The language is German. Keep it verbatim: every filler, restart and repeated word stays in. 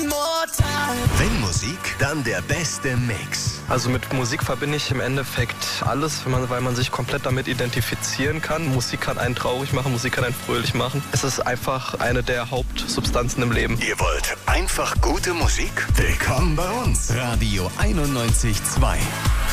Wenn Musik, dann der beste Mix. Also mit Musik verbinde ich im Endeffekt alles, weil man sich komplett damit identifizieren kann. Musik kann einen traurig machen, Musik kann einen fröhlich machen. Es ist einfach eine der Hauptsubstanzen im Leben. Ihr wollt einfach gute Musik? Willkommen bei uns. Radio einundneunzig Komma zwei.